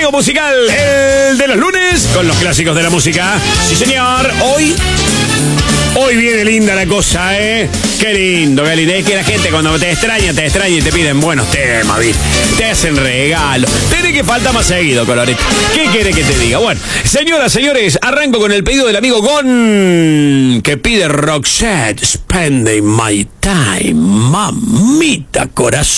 Trío musical, el de los lunes, con los clásicos de la música. Sí, señor, Hoy viene linda la cosa, ¿eh? Qué lindo, qué lindo. Es que la gente cuando te extraña y te piden buenos temas, ¿viste? Te hacen regalos. Tenés que falta más seguido, Colorete. ¿Qué quiere que te diga? Bueno, señoras, señores, arranco con el pedido del amigo Gon, que pide Roxette, Spending My Time, mamita corazón.